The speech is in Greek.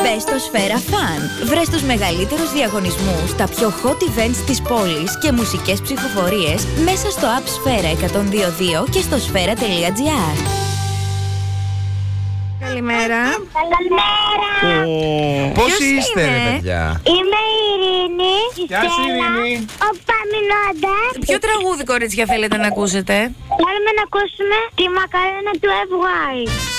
Μπες στο Σφαίρα Fun. Βρες τους μεγαλύτερους διαγωνισμούς, τα πιο hot events της πόλης και μουσικές ψηφοφορίες μέσα στο app Σφαίρα 102.2 και στο σφαίρα.gr. Καλημέρα. Καλημέρα. Πώς είστε, ρε παιδιά? Είμαι η Ειρήνη. Γεια σου, Ειρήνη. Ο Παμινώντας. Ποιο τραγούδι, κορίτσια, θέλετε να ακούσετε? Θέλουμε να ακούσουμε τη μακαρένα του FY.